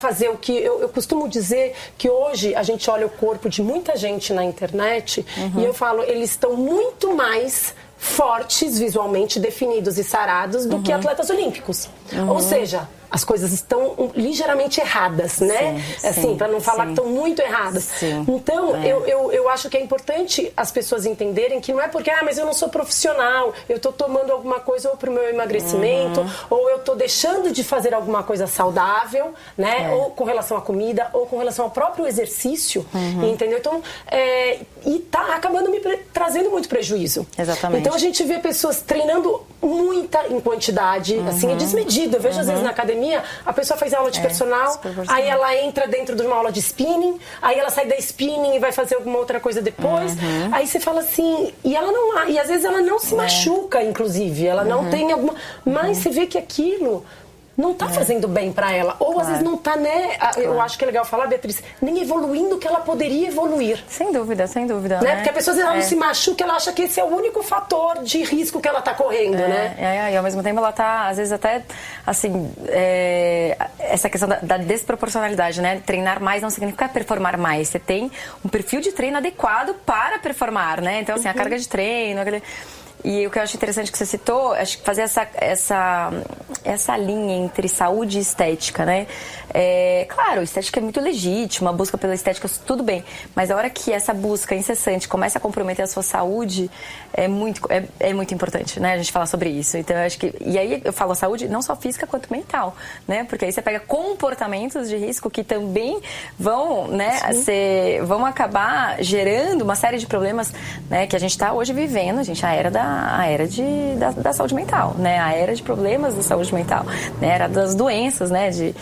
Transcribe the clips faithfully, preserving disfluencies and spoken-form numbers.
fazer o que eu, eu costumo dizer que hoje a gente olha o corpo de muita gente na internet uhum. e eu falo, eles estão muito mais fortes, visualmente definidos e sarados do uhum. que atletas olímpicos. Uhum. Ou seja, as coisas estão ligeiramente erradas, né? Sim, assim, para não falar sim. que estão muito erradas. Sim. Então, é. eu, eu, eu acho que é importante as pessoas entenderem que não é porque, ah, mas eu não sou profissional, eu estou tomando alguma coisa ou para o meu emagrecimento, uhum. ou eu estou deixando de fazer alguma coisa saudável, né? É. Ou com relação à comida, ou com relação ao próprio exercício, uhum. entendeu? Então, é, e tá acabando me pre- trazendo muito prejuízo. Exatamente. Então, a gente vê pessoas treinando muita em quantidade, uhum. assim, é desmedido. Eu vejo, uhum. às vezes, na academia, a pessoa faz aula de é, personal, aí ela entra dentro de uma aula de spinning, aí ela sai da spinning e vai fazer alguma outra coisa depois. Uhum. Aí você fala assim, e ela não, e às vezes ela não se é. machuca, inclusive, ela uhum. não tem alguma, mas uhum. você vê que aquilo não tá é. fazendo bem pra ela. Ou claro. às vezes não tá, né? Eu claro. acho que é legal falar, Beatriz, nem evoluindo que ela poderia evoluir. Sem dúvida, sem dúvida. Né? né? Porque a pessoa ela é. não se machuca, ela acha que esse é o único fator de risco que ela tá correndo, é, né? É, e ao mesmo tempo ela tá, às vezes até, assim, é, essa questão da, da desproporcionalidade, né? Treinar mais não significa performar mais. Você tem um perfil de treino adequado para performar, né? Então, assim, uhum. a carga de treino, aquele... E o que eu acho interessante que você citou, acho que fazer essa, essa, essa linha entre saúde e estética, né? É, claro, estética é muito legítima, a busca pela estética, tudo bem. Mas a hora que essa busca incessante começa a comprometer a sua saúde, é muito, é, é muito importante, né? A gente falar sobre isso. Então, eu acho que... E aí eu falo saúde não só física quanto mental, né? Porque aí você pega comportamentos de risco que também vão, né, ser, vão acabar gerando uma série de problemas, né? Que a gente está hoje vivendo, a gente, a era da a era de, da, da saúde mental, né? A era de problemas da saúde mental, né? A era das doenças, né? De,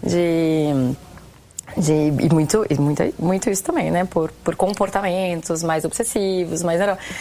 de, de, e muito, e muito, muito isso também, né? Por, por comportamentos mais obsessivos, mais...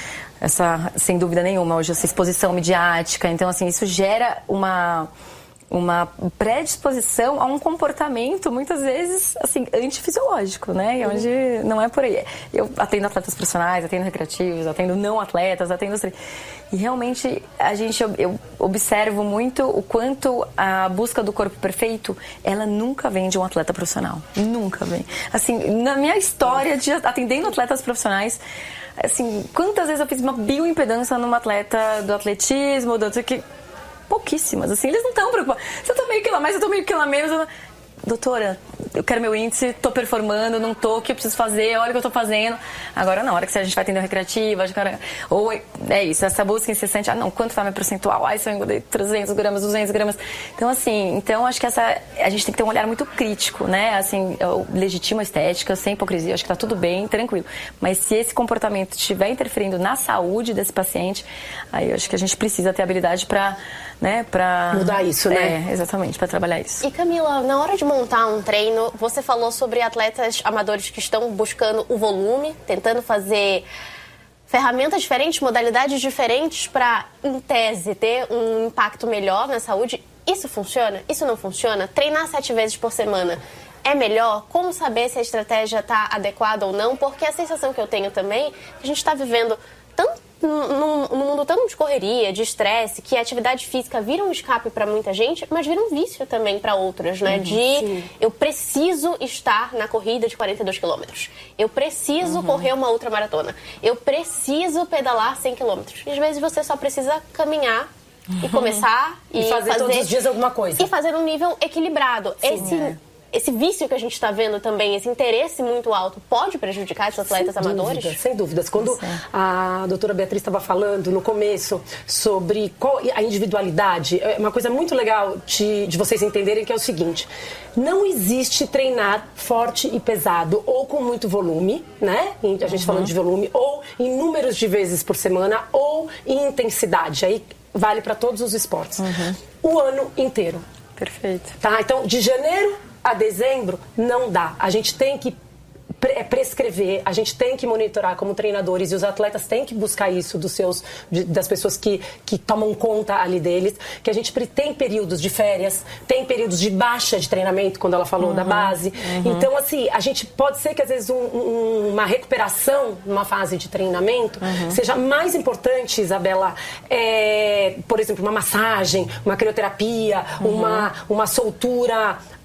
Essa, sem dúvida nenhuma, hoje essa exposição midiática. Então, assim, isso gera uma... uma predisposição a um comportamento, muitas vezes, assim, antifisiológico, né? E onde não é por aí. Eu atendo atletas profissionais, atendo recreativos, atendo não atletas, atendo... E realmente, a gente, eu, eu observo muito o quanto a busca do corpo perfeito, ela nunca vem de um atleta profissional. Nunca vem. Assim, na minha história de atendendo atletas profissionais, assim, quantas vezes eu fiz uma bioimpedância numa atleta do atletismo, do que... pouquíssimas, assim, eles não estão preocupados. Se eu tô meio quilo a mais, eu tô meio quilo a menos, eu... doutora, eu quero meu índice, tô performando, não tô, o que eu preciso fazer, olha o que eu tô fazendo. Agora não, a hora que a gente vai atender recreativa, ou é isso, essa busca incessante, ah não, quanto tá meu percentual? Ai, se eu engordei trezentos gramas, duzentos gramas. Então, assim, então acho que essa, a gente tem que ter um olhar muito crítico, né? Assim, eu legitimo a estética, sem hipocrisia, acho que tá tudo bem, tranquilo. Mas se esse comportamento estiver interferindo na saúde desse paciente, aí eu acho que a gente precisa ter habilidade pra, né, pra... mudar isso, né? É, exatamente, pra trabalhar isso. E Camila, na hora de montar um treino, você falou sobre atletas amadores que estão buscando o volume, tentando fazer ferramentas diferentes, modalidades diferentes para, em tese, ter um impacto melhor na saúde. Isso funciona? Isso não funciona? Treinar sete vezes por semana é melhor? Como saber se a estratégia está adequada ou não? Porque a sensação que eu tenho também é que a gente está vivendo tanto num, num mundo tão de correria, de estresse, que a atividade física vira um escape para muita gente, mas vira um vício também para outras, né? Uhum, de sim. Eu preciso estar na corrida de quarenta e dois quilômetros. Eu preciso uhum. correr uma ultramaratona. Eu preciso pedalar cem quilômetros. E às vezes você só precisa caminhar uhum. e começar e, e fazer, fazer todos os dias alguma coisa. E fazer um nível equilibrado. Sim, Esse... É. Esse vício que a gente está vendo também, esse interesse muito alto, pode prejudicar os atletas sem amadores? Dúvida, sem dúvidas. Quando a doutora Beatriz estava falando no começo sobre qual a individualidade, é uma coisa muito legal de, de vocês entenderem que é o seguinte: não existe treinar forte e pesado ou com muito volume, né? A gente uhum. falando de volume, ou em números de vezes por semana, ou em intensidade. Aí vale para todos os esportes. Uhum. O ano inteiro. Perfeito. Tá? Então, de janeiro a dezembro, não dá. A gente tem que prescrever, a gente tem que monitorar como treinadores, e os atletas têm que buscar isso dos seus, de, das pessoas que, que tomam conta ali deles, que a gente tem períodos de férias, tem períodos de baixa de treinamento, quando ela falou uhum, da base. Uhum. Então, assim, a gente pode ser que às vezes um, um, uma recuperação numa fase de treinamento uhum. seja mais importante, Isabela, é, por exemplo, uma massagem, uma crioterapia, uhum. uma, uma soltura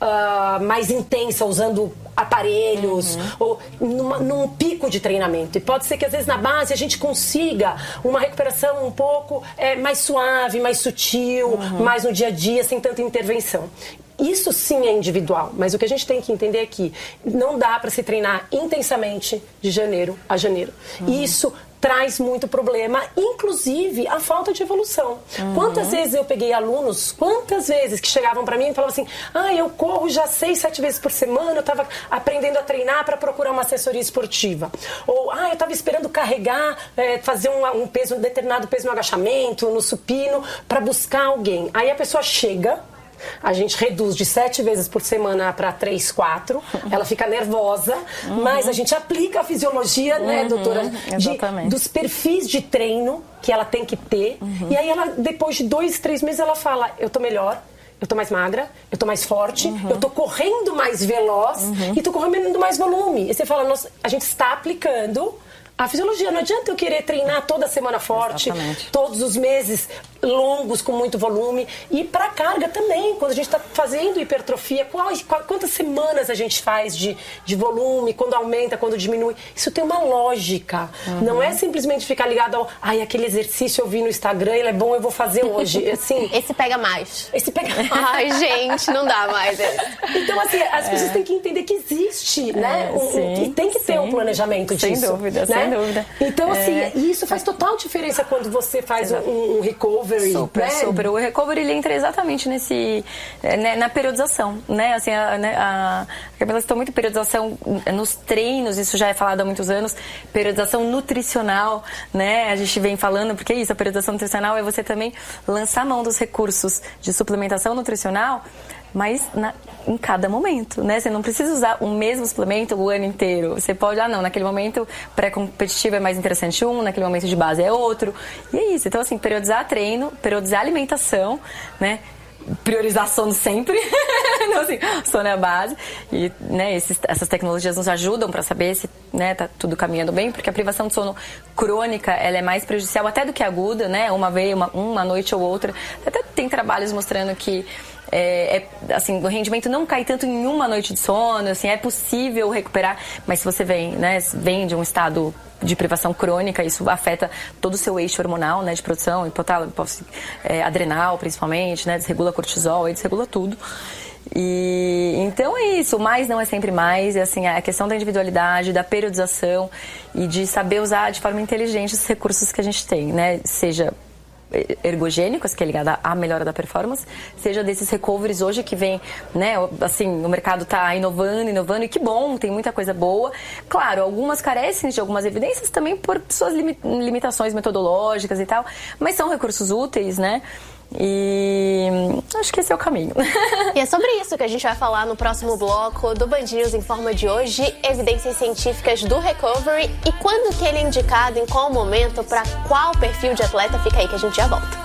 uh, mais intensa, usando aparelhos, uhum. ou numa, num pico de treinamento. E pode ser que às vezes na base a gente consiga uma recuperação um pouco é, mais suave, mais sutil, uhum. mais no dia a dia, sem tanta intervenção. Isso sim é individual, mas o que a gente tem que entender é que não dá para se treinar intensamente de janeiro a janeiro. Uhum. Isso traz muito problema, inclusive a falta de evolução. Uhum. Quantas vezes eu peguei alunos, quantas vezes que chegavam para mim e falavam assim, ah, eu corro já seis, sete vezes por semana, eu estava aprendendo a treinar para procurar uma assessoria esportiva. Ou, ah, eu estava esperando carregar, é, fazer um, um peso, um determinado peso no agachamento, no supino, para buscar alguém. Aí a pessoa chega, a gente reduz de sete vezes por semana para três, quatro. Ela fica nervosa, uhum. mas a gente aplica a fisiologia, uhum, né, doutora? De, dos perfis de treino que ela tem que ter. Uhum. E aí ela, depois de dois, três meses, ela fala, eu tô melhor. Eu tô mais magra, eu tô mais forte, uhum. eu tô correndo mais veloz uhum. e tô correndo mais volume. E você fala, nossa, a gente está aplicando a fisiologia. Não adianta eu querer treinar toda semana forte, exatamente. Todos os meses longos com muito volume. E para carga também, quando a gente está fazendo hipertrofia, quais, quantas semanas a gente faz de, de volume, quando aumenta, quando diminui. Isso tem uma lógica. Uhum. Não é simplesmente ficar ligado ao, ai, aquele exercício eu vi no Instagram, ele é bom, eu vou fazer hoje. Assim, esse pega mais. Esse pega mais. Ai, gente, não dá mais. Então, assim, as pessoas é. têm que entender que existe, né? É, um, sim, e tem que ter sim. um planejamento sem disso. Dúvida, né? Sem dúvida. Então, assim, é. isso faz total diferença quando você faz um, um recovery. Super, né? super. O recovery, ele entra exatamente nesse, né, na periodização, né? Assim, a, a, a Camila citou muito periodização nos treinos, isso já é falado há muitos anos, periodização nutricional, né? A gente vem falando, porque é isso, a periodização nutricional é você também lançar mão dos recursos de suplementação nutricional, mas na, em cada momento, né? Você não precisa usar o mesmo suplemento o ano inteiro. Você pode, ah, não, naquele momento pré-competitivo é mais interessante um, naquele momento de base é outro. E é isso. Então, assim, periodizar treino, periodizar alimentação, né? Priorizar sono sempre. Então, assim, sono é a base. E, né, esses, essas tecnologias nos ajudam para saber se, né, tá tudo caminhando bem, porque a privação de sono crônica, ela é mais prejudicial até do que aguda, né? Uma vez, uma, uma noite ou outra. Até tem trabalhos mostrando que É, é, assim, o rendimento não cai tanto em uma noite de sono, assim, é possível recuperar, mas se você vem, né, vem de um estado de privação crônica, isso afeta todo o seu eixo hormonal, né, de produção, hipotálamo, é, adrenal principalmente, né, desregula cortisol, aí desregula tudo. E então é isso, o mais não é sempre mais, é assim, a questão da individualidade, da periodização e de saber usar de forma inteligente os recursos que a gente tem, né, seja ergogênicos, que é ligada à melhora da performance, seja desses recoveries hoje que vem, né, assim, o mercado está inovando, inovando, e que bom, tem muita coisa boa. Claro, algumas carecem de algumas evidências também por suas limitações metodológicas e tal, mas são recursos úteis, né? E acho que esse é o caminho. E é sobre isso que a gente vai falar no próximo bloco do Band News Informa de hoje, evidências científicas do recovery e quando que ele é indicado, em qual momento, para qual perfil de atleta. Fica aí que a gente já volta.